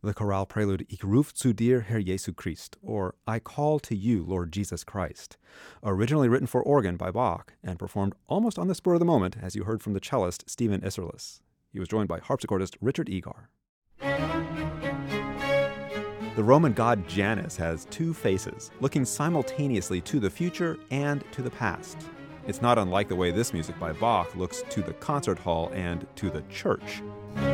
the chorale prelude Ich ruf zu dir, Herr Jesu Christ, or I call to you, Lord Jesus Christ, originally written for organ by Bach and performed almost on the spur of the moment, as you heard from the cellist Stephen Isserlis. He was joined by harpsichordist Richard Egar. The Roman god Janus has two faces, looking simultaneously to the future and to the past. It's not unlike the way this music by Bach looks to the concert hall and to the church.